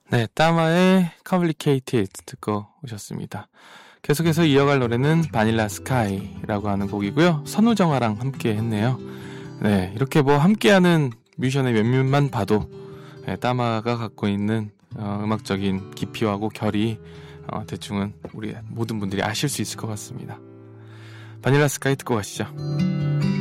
네, 따마의 Complicated 듣고 오셨습니다. 계속해서 이어갈 노래는 바닐라 스카이라고 하는 곡이고요. 선우정아랑 함께 했네요. 네, 이렇게 뭐 함께하는 뮤지션의 몇몇만 봐도 따마가 갖고 있는 음악적인 깊이하고 결이 대충은 우리 모든 분들이 아실 수 있을 것 같습니다. 바닐라 스카이 듣고 가시죠.